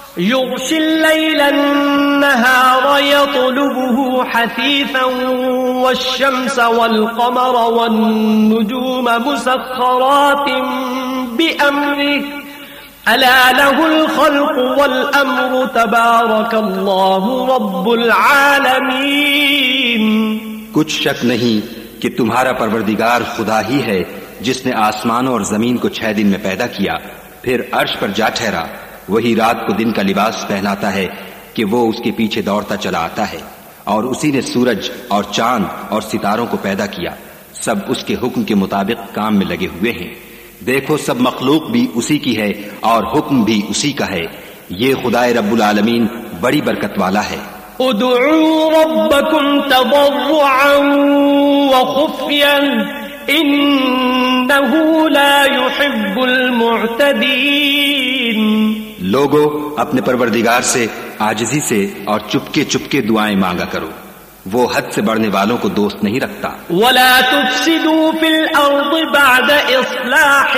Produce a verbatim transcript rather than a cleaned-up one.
يغشي الليل النهار يطلبه حثيثا والشمس والقمر والنجوم مسخرات بأمره ألا له الخلق والأمر تبارك الله رب العالمين. کچھ شک نہیں کہ تمہارا پروردگار خدا ہی ہے جس نے آسمانوں اور زمین کو چھ دن میں پیدا کیا، پھر عرش پر جا ٹھہرا. وہی رات کو دن کا لباس پہناتا ہے کہ وہ اس کے پیچھے دوڑتا چلا آتا ہے، اور اسی نے سورج اور چاند اور ستاروں کو پیدا کیا، سب اس کے حکم کے مطابق کام میں لگے ہوئے ہیں. دیکھو سب مخلوق بھی اسی کی ہے اور حکم بھی اسی کا ہے. یہ خدائے رب العالمین بڑی برکت والا ہے. ادعوا ربكم تضرعا وخفيا انه لا يحب المعتدين. لوگو اپنے پروردگار سے عاجزی سے اور چپکے چپکے دعائیں مانگا کرو، وہ حد سے بڑھنے والوں کو دوست نہیں رکھتا. ولا تفسدوا في الارض بعد اصلاحها